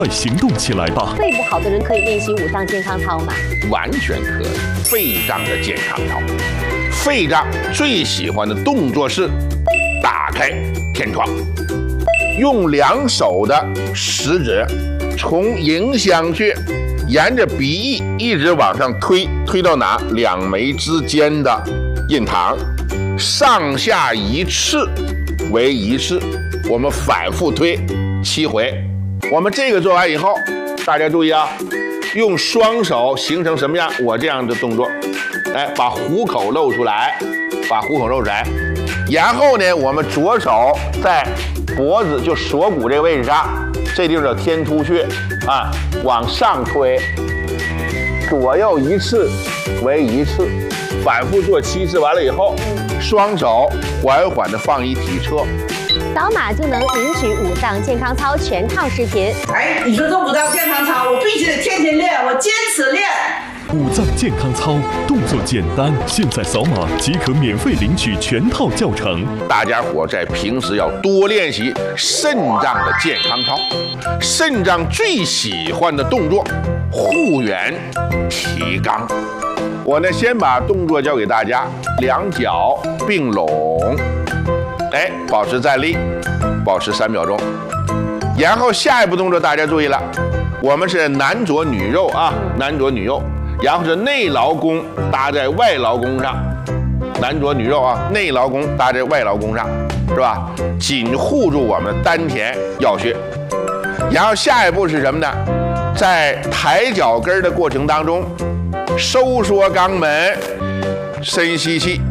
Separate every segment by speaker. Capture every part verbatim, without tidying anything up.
Speaker 1: 快行动起来吧！
Speaker 2: 肺不好的人可以练习五脏健康操吗？
Speaker 3: 完全可以。肺脏的健康操，肺脏最喜欢的动作是打开天窗，用两手的食指从迎香穴沿着鼻翼一直往上推，推到哪？两眉之间的印堂，上下一次为一次，我们反复推七回。我们这个做完以后，大家注意啊，用双手形成什么样？我这样的动作，哎，把虎口露出来，把虎口露出来。然后呢，我们左手在脖子就锁骨这个位置上，这地方叫天突穴啊，往上推，左右一次为一次，反复做七次。完了以后，双手缓缓地放一体侧。
Speaker 2: 扫码就能领取五脏健康操全套视频。
Speaker 4: 哎，你说这五脏健康操，我必须得天天练，我坚持练。
Speaker 1: 五脏健康操动作简单，现在扫码即可免费领取全套教程。
Speaker 3: 大家伙在平时要多练习肾脏的健康操，肾脏最喜欢的动作护元提肛。我呢先把动作教给大家，两脚并拢。哎，保持站立，保持三秒钟。然后下一步动作大家注意了，我们是男左女右啊，男左女右，然后是内劳宫搭在外劳宫上，男左女右啊，内劳宫搭在外劳宫上，是吧？紧护住我们丹田要穴。然后下一步是什么呢？在抬脚跟的过程当中，收缩肛门，深吸气。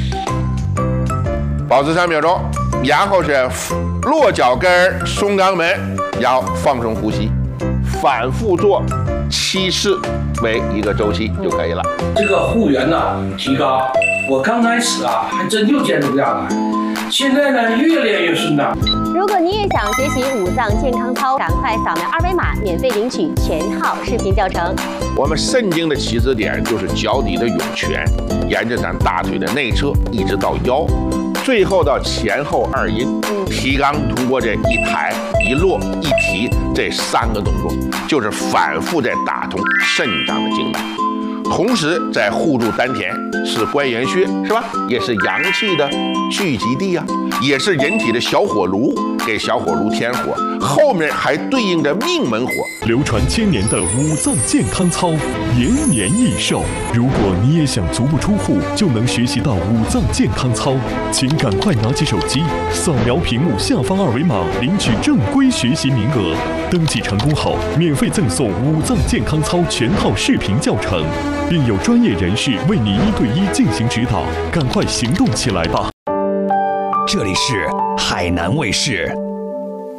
Speaker 3: 保持三秒钟，然后是落脚跟松肛门，然后放松呼吸，反复做七次为一个周期就可以了。
Speaker 5: 这个护元呢提高，我刚开始啊还真就坚持不下来，现在呢越练越顺畅。
Speaker 2: 如果你也想学习五脏健康操，赶快扫描二维码，免费领取全套视频教程。
Speaker 3: 我们肾经的起始点就是脚底的涌泉，沿着咱大腿的内侧一直到腰。最后到前后二阴，提肛通过这一抬一落一提这三个动作，就是反复在打通肾脏的经脉，同时在护住丹田，是关元穴是吧？也是阳气的聚集地啊，也是人体的小火炉，给小火炉添火，后面还对应着命门火。
Speaker 1: 流传千年的五脏健康操，延年益寿。如果你也想足不出户就能学习到五脏健康操，请赶快拿起手机，扫描屏幕下方二维码，领取正规学习名额。登记成功后，免费赠送五脏健康操全套视频教程，并有专业人士为你一对一进行指导。赶快行动起来吧！
Speaker 6: 这里是海南卫视。